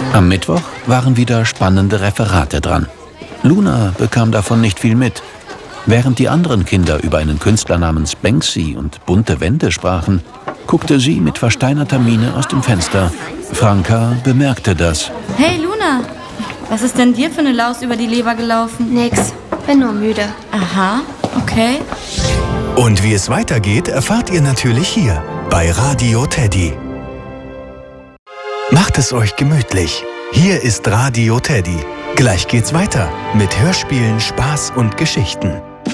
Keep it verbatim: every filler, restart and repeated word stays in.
Am Mittwoch waren wieder spannende Referate dran. Luna bekam davon nicht viel mit. Während die anderen Kinder über einen Künstler namens Banksy und bunte Wände sprachen, guckte sie mit versteinerter Miene aus dem Fenster. Franka bemerkte das. Hey Luna, was ist denn dir für eine Laus über die Leber gelaufen? Nix, bin nur müde. Aha, okay. Und wie es weitergeht, erfahrt ihr natürlich hier bei Radio Teddy. Macht es euch gemütlich. Hier ist Radio Teddy. Gleich geht's weiter mit Hörspielen, Spaß und Geschichten.